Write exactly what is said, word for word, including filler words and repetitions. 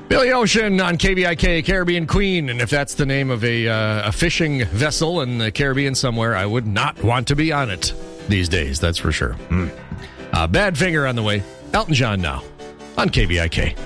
Billy Ocean on K B I K, Caribbean Queen. And if that's the name of a, uh, a fishing vessel in the Caribbean somewhere, I would not want to be on it these days, that's for sure. Mm. Uh, Badfinger on the way. Elton John now on K B I K.